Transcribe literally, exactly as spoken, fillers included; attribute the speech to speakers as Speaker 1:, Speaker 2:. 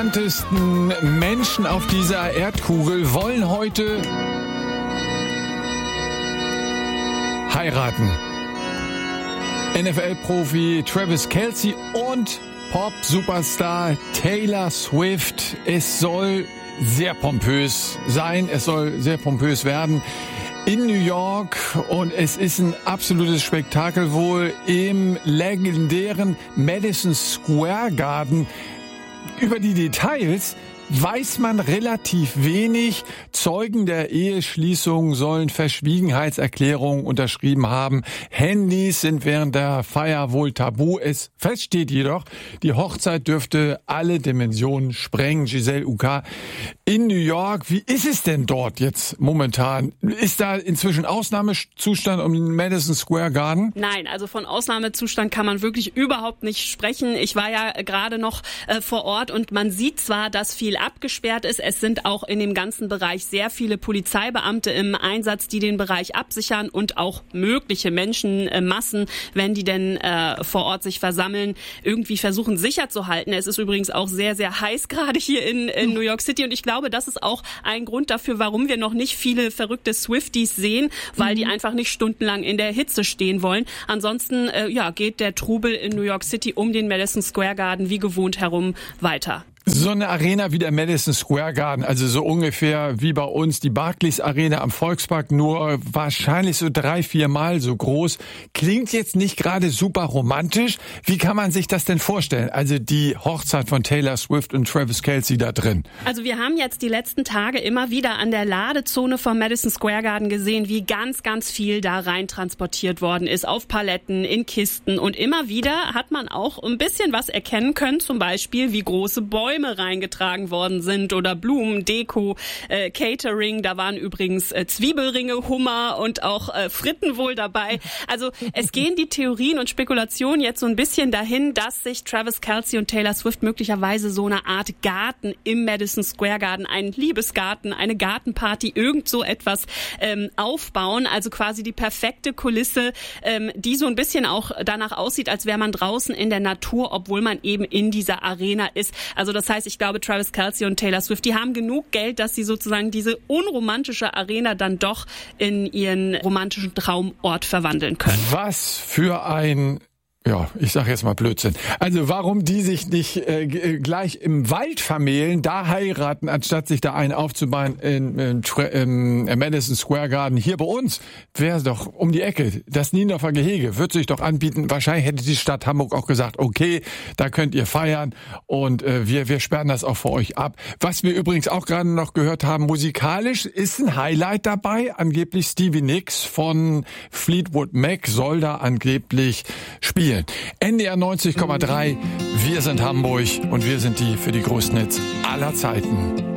Speaker 1: bekanntesten Menschen auf dieser Erdkugel wollen heute heiraten. N F L-Profi Travis Kelce und Pop-Superstar Taylor Swift. Es soll sehr pompös sein, es soll sehr pompös werden in New York und es ist ein absolutes Spektakel wohl im legendären Madison Square Garden. Über die Details weiß man relativ wenig. Zeugen der Eheschließung sollen Verschwiegenheitserklärungen unterschrieben haben. Handys sind während der Feier wohl tabu. Es feststeht jedoch, die Hochzeit dürfte alle Dimensionen sprengen. Giselle Uka in New York. Wie ist es denn dort jetzt momentan? Ist da inzwischen Ausnahmezustand um den Madison Square Garden?
Speaker 2: Nein, also von Ausnahmezustand kann man wirklich überhaupt nicht sprechen. Ich war ja gerade noch äh, vor Ort und man sieht zwar, dass viel abgesperrt ist. Es sind auch in dem ganzen Bereich sehr viele Polizeibeamte im Einsatz, die den Bereich absichern und auch mögliche Menschenmassen, wenn die denn äh, vor Ort sich versammeln, irgendwie versuchen sicher zu halten. Es ist übrigens auch sehr, sehr heiß gerade hier in, in New York City und ich glaube, das ist auch ein Grund dafür, warum wir noch nicht viele verrückte Swifties sehen, weil die einfach nicht stundenlang in der Hitze stehen wollen. Ansonsten äh, ja, geht der Trubel in New York City um den Madison Square Garden wie gewohnt herum weiter.
Speaker 1: So eine Arena wie der Madison Square Garden, also so ungefähr wie bei uns die Barclays Arena am Volkspark, nur wahrscheinlich so drei, vier Mal so groß. Klingt jetzt nicht gerade super romantisch. Wie kann man sich das denn vorstellen? Also die Hochzeit von Taylor Swift und Travis Kelce da drin.
Speaker 2: Also wir haben jetzt die letzten Tage immer wieder an der Ladezone vom Madison Square Garden gesehen, wie ganz, ganz viel da rein transportiert worden ist, auf Paletten, in Kisten. Und immer wieder hat man auch ein bisschen was erkennen können, zum Beispiel wie große Bäume reingetragen worden sind oder Blumen, Deko, äh, Catering. Da waren übrigens äh, Zwiebelringe, Hummer und auch äh, Fritten wohl dabei. Also es gehen die Theorien und Spekulationen jetzt so ein bisschen dahin, dass sich Travis Kelce und Taylor Swift möglicherweise so eine Art Garten im Madison Square Garden, einen Liebesgarten, eine Gartenparty, irgend so etwas ähm, aufbauen. Also quasi die perfekte Kulisse, ähm, die so ein bisschen auch danach aussieht, als wäre man draußen in der Natur, obwohl man eben in dieser Arena ist. Also das heißt, ich glaube, Travis Kelce und Taylor Swift, die haben genug Geld, dass sie sozusagen diese unromantische Arena dann doch in ihren romantischen Traumort verwandeln können.
Speaker 1: Was für ein... Ja, ich sag jetzt mal Blödsinn. Also warum die sich nicht äh, g- gleich im Wald vermählen, da heiraten, anstatt sich da einen aufzubauen in, in, in, in Madison Square Garden. Hier bei uns wäre doch um die Ecke. Das Niendorfer Gehege wird sich doch anbieten. Wahrscheinlich hätte die Stadt Hamburg auch gesagt, okay, da könnt ihr feiern und äh, wir, wir sperren das auch für euch ab. Was wir übrigens auch gerade noch gehört haben, musikalisch ist ein Highlight dabei. Angeblich Stevie Nicks von Fleetwood Mac soll da angeblich spielen. N D R neunzig Komma drei, wir sind Hamburg und wir sind die für die größten Hits aller Zeiten.